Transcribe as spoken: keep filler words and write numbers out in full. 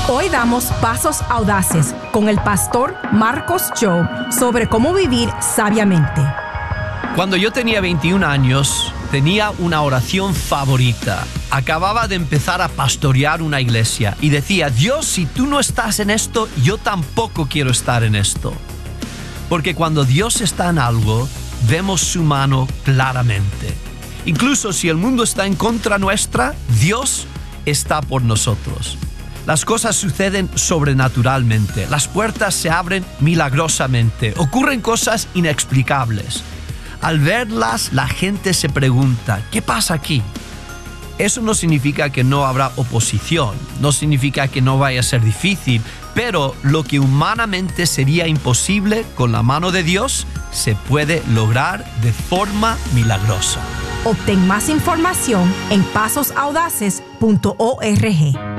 Hoy damos pasos audaces con el pastor Marcos Job sobre cómo vivir sabiamente. Cuando yo tenía veintiún años, tenía una oración favorita. Acababa de empezar a pastorear una iglesia y decía: Dios, si tú no estás en esto, yo tampoco quiero estar en esto. Porque cuando Dios está en algo, vemos su mano claramente. Incluso si el mundo está en contra nuestra, Dios está por nosotros. Las cosas suceden sobrenaturalmente, las puertas se abren milagrosamente, ocurren cosas inexplicables. Al verlas, la gente se pregunta: ¿qué pasa aquí? Eso no significa que no habrá oposición, no significa que no vaya a ser difícil, pero lo que humanamente sería imposible, con la mano de Dios, se puede lograr de forma milagrosa. Obtén más información en pasos audaces punto org.